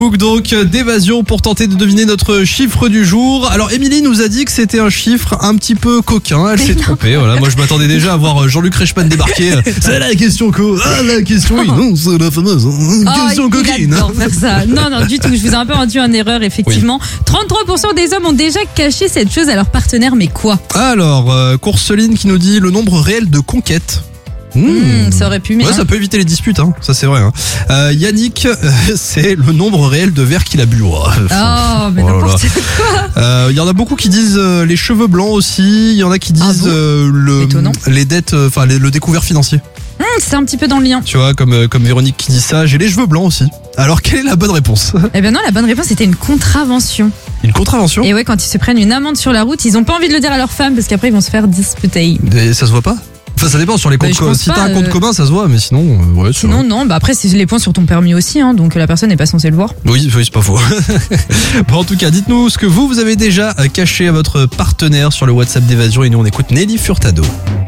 Donc d'évasion pour tenter de deviner notre chiffre du jour. Alors Émilie nous a dit que c'était un chiffre un petit peu coquin, elle s'est trompée. Voilà, moi je m'attendais déjà à voir Jean-Luc Reichmann débarquer. C'est la question la question c'est la fameuse question coquine. Non, faire ça. Non, du tout. Je vous ai un peu rendu en erreur, effectivement. Oui. 33% des hommes ont déjà caché cette chose à leur partenaire, mais quoi ? Alors, Courseline qui nous dit le nombre réel de conquêtes. Ça aurait pu, mais ouais, ça peut éviter les disputes, hein. Ça c'est vrai. Hein. Yannick, c'est le nombre réel de verres qu'il a bu. Mais n'importe quoi. Il y en a beaucoup qui disent les cheveux blancs aussi. Il y en a qui disent les dettes, enfin le découvert financier. C'est un petit peu dans le lien. Tu vois, comme Véronique qui dit ça, j'ai les cheveux blancs aussi. Alors quelle est la bonne réponse ? Eh ben non, la bonne réponse c'était une contravention. Une contravention ? Et ouais, quand ils se prennent une amende sur la route, ils ont pas envie de le dire à leur femme parce qu'après ils vont se faire disputer. Et ça se voit pas ? Enfin, ça dépend sur les comptes. Si t'as un compte commun, ça se voit, mais sinon, ouais. Sinon, non. Bah après, c'est les points sur ton permis aussi, hein, donc la personne n'est pas censée le voir. Oui, c'est pas faux. Bon, en tout cas, dites-nous ce que vous avez déjà caché à votre partenaire sur le WhatsApp d'évasion et nous on écoute Nelly Furtado.